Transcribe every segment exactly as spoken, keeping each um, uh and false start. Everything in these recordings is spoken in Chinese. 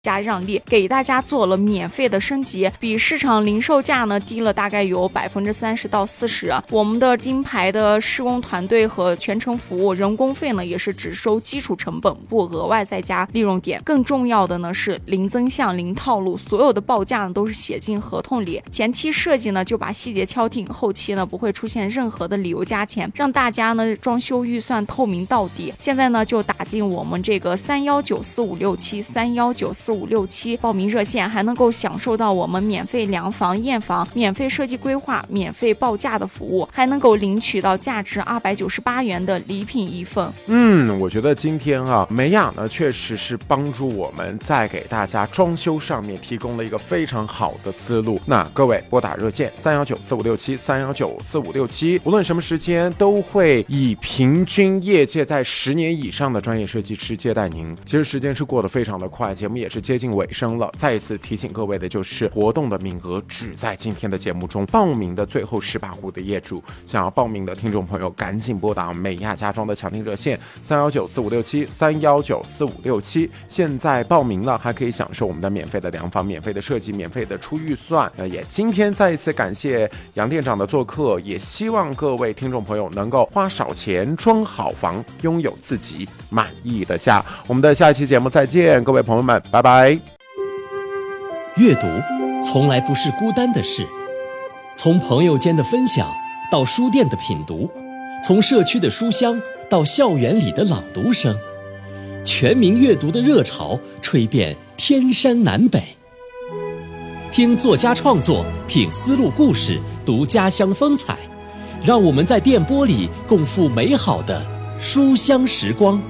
加让利，给大家做了免费的升级，比市场零售价呢低了大概有百分之三十到四十。我们的金牌的施工团队和全程服务，人工费呢也是只收基础成本，不额外再加利润点。更重要的呢是零增项、零套路，所有的报价呢都是写进合同里。前期设计呢就把细节敲定，后期呢不会出现任何的理由加钱，让大家呢装修预算透明到底。现在呢就打进我们这个三幺九四五六七三幺九四五六七报名热线，还能够享受到我们免费量房验房、免费设计规划、免费报价的服务，还能够领取到价值二百九十八元的礼品一份。 嗯，我觉得今天啊，美雅呢确实是帮助我们在给大家装修上面提供了一个非常好的思路。那各位拨打热线三幺九四五六七三幺九四五六七，无论什么时间都会以平均业界在十年以上的专业设计师接待您。其实时间是过得非常的快，节目也是接近尾声了。再一次提醒各位的就是活动的名额只在今天的节目中，报名的最后十八户的业主，想要报名的听众朋友赶紧拨打美亚家装的抢订热线三幺九四五六七三幺九四五六七，现在报名了还可以享受我们的免费的量房、免费的设计、免费的出预算。呃，也今天再一次感谢杨店长的做客，也希望各位听众朋友能够花少钱装好房，拥有自己满意的家。我们的下一期节目再见，各位朋友们，拜拜。 阅读从来不是孤单的事，从朋友间的分享到书店的品读，从社区的书香到校园里的朗读声，全民阅读的热潮吹遍天山南北。听作家创作，品丝路故事，读家乡风采，让我们在电波里共赴美好的书香时光。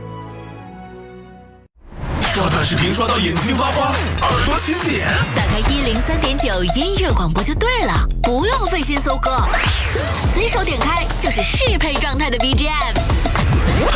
刷短视频刷到眼睛发花，耳朵起茧， 打开一零三点九音乐广播就对了，不用费心搜歌，随手点开就是适配状态的 B G M。